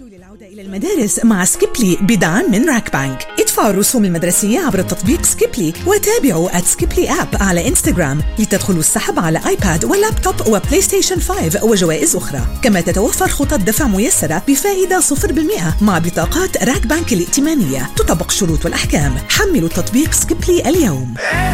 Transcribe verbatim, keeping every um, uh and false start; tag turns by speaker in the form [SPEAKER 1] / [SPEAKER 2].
[SPEAKER 1] للعودة إلى المدارس مع سكيبلي بدعم من راك بانك. ادفعوا الرسوم المدرسية عبر التطبيق سكيبلي وتابعوا at سكيبلي آب على إنستغرام لتدخلوا السحب على آيباد ولابتوب وبلاي ستيشن خمسة وجوائز أخرى. كما تتوفر خطط دفع ميسرة بفائدة صفر بالمئة مع بطاقات راك بانك الائتمانية. تطبق شروط والأحكام. حملوا التطبيق سكيبلي اليوم.